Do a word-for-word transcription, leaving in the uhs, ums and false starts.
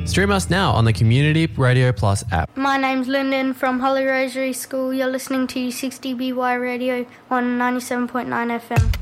Stream us now on the Community Radio Plus app. My name's Lyndon from Holly Rosary School. You're listening to sixty B Y Radio on ninety-seven point nine F M.